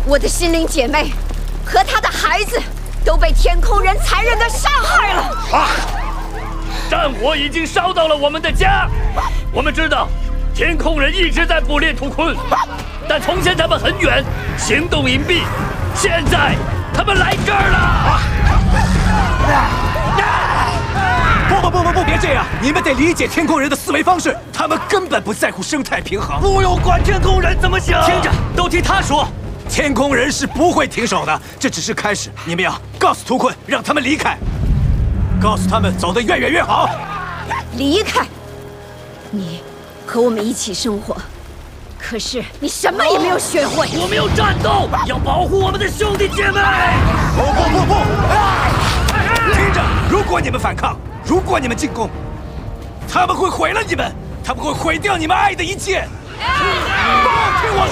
我的心灵姐妹和她的孩子都被天空人残忍地杀害了。 啊！战火已经烧到了我们的家。我们知道，天空人一直在捕猎图坤，但从前他们很远，行动隐蔽。现在他们来这儿了。 不，别这样！你们得理解天空人的思维方式，他们根本不在乎生态平衡。 不用管天空人怎么想， 听着，都听他说。天空人是不会停手的，这只是开始。你们要告诉图坤，让他们离开，告诉他们走得越远越好。 离开？你和我们一起生活，可是你什么也没有学会。 我们要战斗，要保护我们的兄弟姐妹。 不！听着，如果你们反抗，如果你们进攻，他们会毁了你们，他们会毁掉你们爱的一切。听我